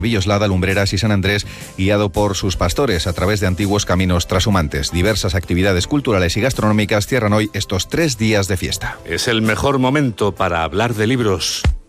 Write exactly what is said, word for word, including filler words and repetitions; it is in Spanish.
Villoslada, Lumbreras y San Andrés, guiado por sus pastores a través de antiguos caminos trashumantes. Diversas actividades culturales y gastronómicas cierran hoy estos tres días de fiesta. Es el mejor momento para hablar de libros.